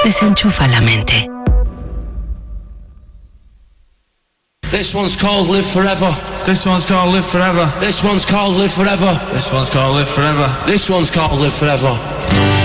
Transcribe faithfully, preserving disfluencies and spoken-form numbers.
desenchufa la mente. This one's called Live Forever. This one's called Live Forever. This one's called Live Forever. This one's called Live Forever. This one's called Live Forever.